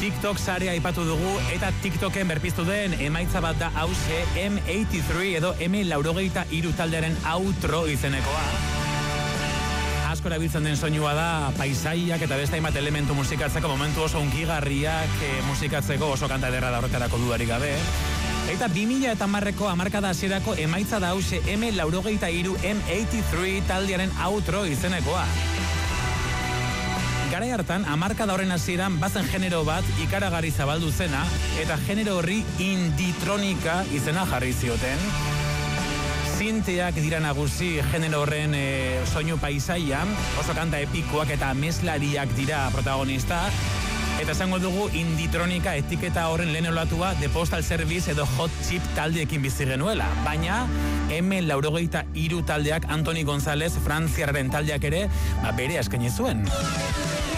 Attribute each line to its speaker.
Speaker 1: TikTok sarea aipatu dugu eta TikToken berpiztu den emaitza bat da hauxe M83 edo M83 taldearen outro izenekoa. Asko erabiltzen den soinua da paisaiak eta beste hainbat elementu musikatzeko momentu oso hunkigarriak musikatzeko oso kanta ederra da horretarako dudarik gabe. Eta 2010ko hamarkada hasierako emaitza da hauxe M83 taldearen outro izenekoa. Garai hartan, hamarkada horren hasieran bazen genero bat ikaragarri zabaldu zena eta genero horri inditronika izena jarri zioten. Sinteak dira nagusi genero horren soinu paisaian, oso kanta epikoak eta meslariak dira protagonista. Eta esango dugu inditronika etiketa horren lehen olatua The Postal Service edo Hot Chip taldeekin bizi genuela. Baina M83 taldeak Antoni González Frantziarren taldeak ere bere eskaini zuen.